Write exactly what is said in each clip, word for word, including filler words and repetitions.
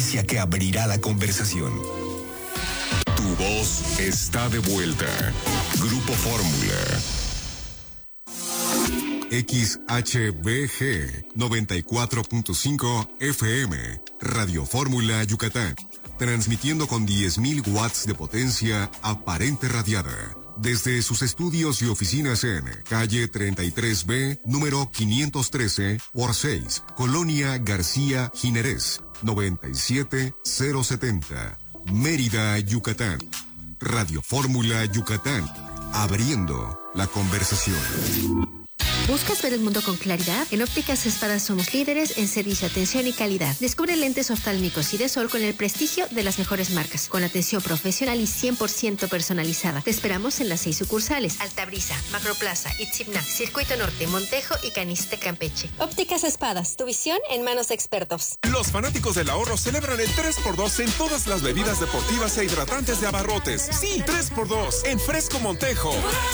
noticia que abrirá la conversación. Tu voz está de vuelta. Grupo Fórmula. X H B G noventa y cuatro punto cinco F M, Radio Fórmula Yucatán, transmitiendo con diez mil watts de potencia aparente radiada, desde sus estudios y oficinas en calle treinta y tres B, número quinientos trece por seis, Colonia García Jiménez, noventa y siete mil setenta, Mérida, Yucatán. Radio Fórmula Yucatán, abriendo la conversación. ¿Buscas ver el mundo con claridad? En Ópticas Espadas somos líderes en servicio, atención y calidad. Descubre lentes oftálmicos y de sol con el prestigio de las mejores marcas, con atención profesional y cien por ciento personalizada. Te esperamos en las seis sucursales: Altabrisa, Macroplaza, Itzimna, Circuito Norte, Montejo y Caniste, Campeche. Ópticas Espadas, tu visión en manos de expertos. Los fanáticos del ahorro celebran el tres por dos en todas las bebidas deportivas e hidratantes de Abarrotes. Sí, tres por dos en Fresco Montejo.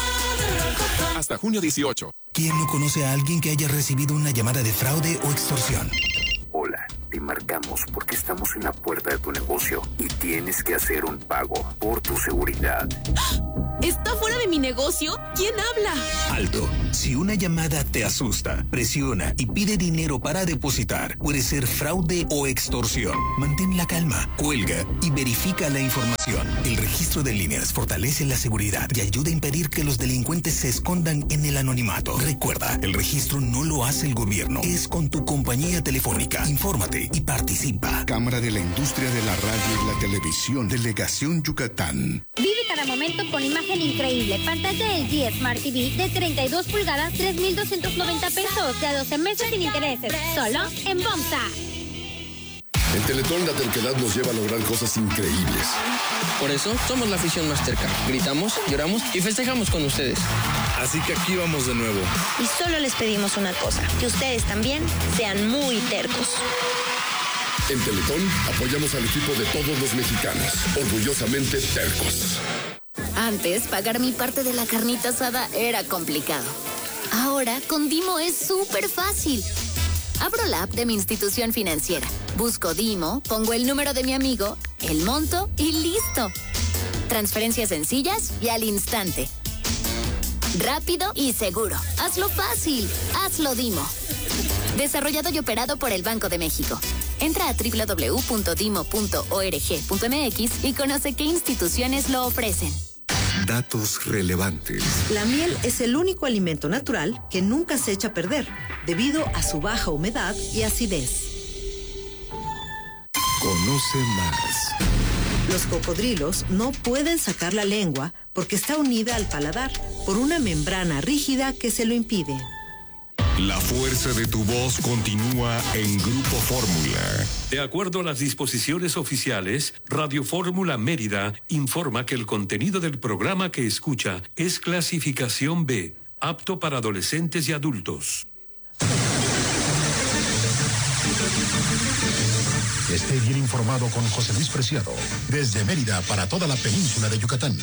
Hasta junio dieciocho. ¿Quién no conoce a alguien que haya recibido una llamada de fraude o extorsión? Hola, te marcamos porque estamos en la puerta de tu negocio y tienes que hacer un pago por tu seguridad. ¿Está fuera de mi negocio? ¿Quién habla? Alto. Si una llamada te asusta, presiona y pide dinero para depositar, puede ser fraude o extorsión. Mantén la calma, cuelga y verifica la información. El registro de líneas fortalece la seguridad y ayuda a impedir que los delincuentes se escondan en el anonimato. Recuerda, el registro no lo hace el gobierno, es con tu compañía telefónica. Infórmate y participa. Cámara de la Industria de la Radio y la Televisión, Delegación Yucatán. Vive cada momento con imagen increíble. Pantalla L G Smart T V de treinta y dos pulgadas, tres mil doscientos noventa pesos, de a doce meses sin intereses. Solo en BOMSA. En Teletón la terquedad nos lleva a lograr cosas increíbles. Por eso somos la afición más terca. Gritamos, lloramos y festejamos con ustedes. Así que aquí vamos de nuevo. Y solo les pedimos una cosa, que ustedes también sean muy tercos. En Teletón apoyamos al equipo de todos los mexicanos, orgullosamente tercos. Antes, pagar mi parte de la carnita asada era complicado. Ahora, con Dimo es súper fácil. Abro la app de mi institución financiera, busco Dimo, pongo el número de mi amigo, el monto y listo. Transferencias sencillas y al instante. Rápido y seguro. Hazlo fácil. Hazlo Dimo. Desarrollado y operado por el Banco de México. Entra a doble u doble u doble u punto dimo punto org punto m x y conoce qué instituciones lo ofrecen. Datos relevantes. La miel es el único alimento natural que nunca se echa a perder, debido a su baja humedad y acidez. Conoce más. Los cocodrilos no pueden sacar la lengua porque está unida al paladar por una membrana rígida que se lo impide. La fuerza de tu voz continúa en Grupo Fórmula. De acuerdo a las disposiciones oficiales, Radio Fórmula Mérida informa que el contenido del programa que escucha es clasificación B, apto para adolescentes y adultos. Esté bien informado con José Luis Preciado, desde Mérida para toda la península de Yucatán.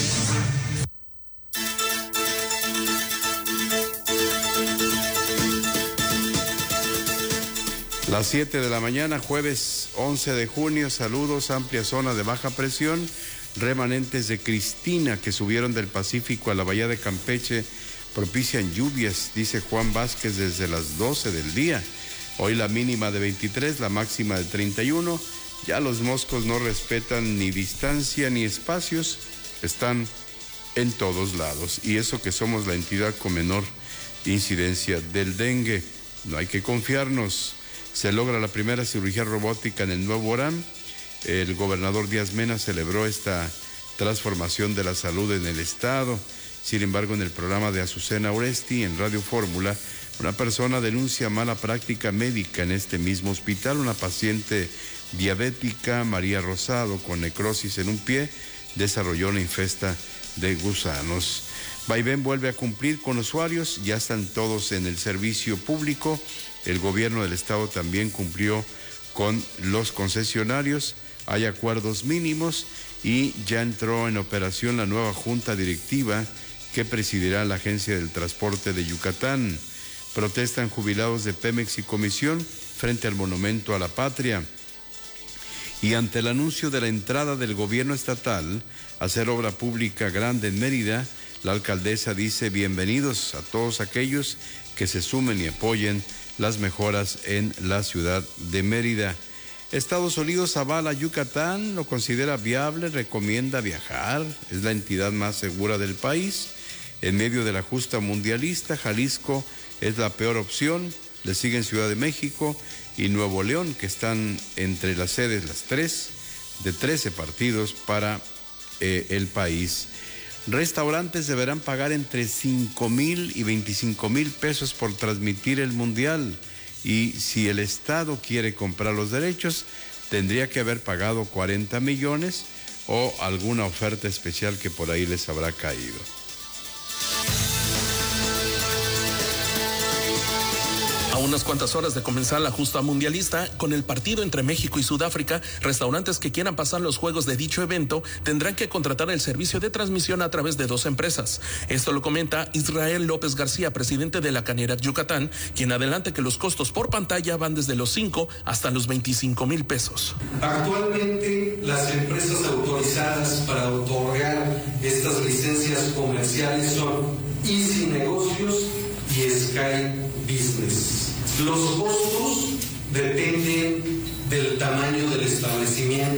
Las siete de la mañana, jueves once de junio, saludos, amplia zona de baja presión, remanentes de Cristina que subieron del Pacífico a la bahía de Campeche, propician lluvias, dice Juan Vázquez, desde las doce del día. Hoy la mínima de veintitrés, la máxima de treinta y uno, ya los moscos no respetan ni distancia ni espacios, están en todos lados, y eso que somos la entidad con menor incidencia del dengue. No hay que confiarnos. Se logra la primera cirugía robótica en el Nuevo Orán. El gobernador Díaz Mena celebró esta transformación de la salud en el estado. Sin embargo, en el programa de Azucena Oresti, en Radio Fórmula, una persona denuncia mala práctica médica en este mismo hospital. Una paciente diabética, María Rosado, con necrosis en un pie, desarrolló una infesta de gusanos. Vaivén vuelve a cumplir con usuarios, ya están todos en el servicio público. El gobierno del estado también cumplió con los concesionarios, hay acuerdos mínimos y ya entró en operación la nueva junta directiva que presidirá la Agencia del Transporte de Yucatán. Protestan jubilados de Pemex y Comisión frente al Monumento a la Patria. Y ante el anuncio de la entrada del gobierno estatal a hacer obra pública grande en Mérida, la alcaldesa dice bienvenidos a todos aquellos que se sumen y apoyen las mejoras en la ciudad de Mérida. Estados Unidos avala Yucatán, lo considera viable, recomienda viajar, es la entidad más segura del país. En medio de la justa mundialista, Jalisco es la peor opción, le siguen Ciudad de México y Nuevo León, que están entre las sedes, las tres, de trece partidos para eh, el país. Restaurantes deberán pagar entre cinco mil y veinticinco mil pesos por transmitir el Mundial. Y si el Estado quiere comprar los derechos, tendría que haber pagado cuarenta millones o alguna oferta especial que por ahí les habrá caído. A unas cuantas horas de comenzar la justa mundialista, con el partido entre México y Sudáfrica, restaurantes que quieran pasar los juegos de dicho evento tendrán que contratar el servicio de transmisión a través de dos empresas. Esto lo comenta Israel López García, presidente de la Canirac Yucatán, quien adelanta que los costos por pantalla van desde los cinco hasta los veinticinco mil pesos. Actualmente, las empresas autorizadas para otorgar estas licencias comerciales son Easy Negocios y Sky Business. Los costos dependen del tamaño del establecimiento.